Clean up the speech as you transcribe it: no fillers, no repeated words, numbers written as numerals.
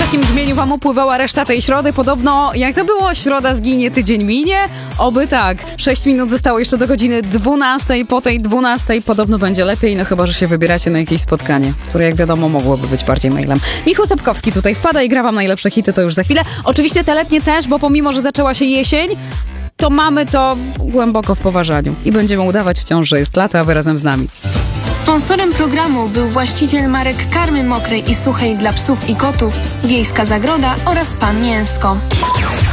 takim brzmieniu wam upływała reszta tej środy. Podobno, jak to było? Środa zginie, tydzień minie? Oby tak. 6 minut zostało jeszcze do godziny 12. Po tej 12 podobno będzie lepiej, no chyba, że się wybieracie na jakieś spotkanie, które jak wiadomo mogłoby być bardziej mailem. Michał Sapkowski tutaj wpada i gra wam najlepsze hity, to już za chwilę. Oczywiście te letnie też, bo pomimo, że zaczęła się jesień, to mamy to głęboko w poważaniu i będziemy udawać wciąż, że jest lato, a wy razem z nami. Sponsorem programu był właściciel marek karmy mokrej i suchej dla psów i kotów, Wiejska Zagroda oraz Pan Mięsko.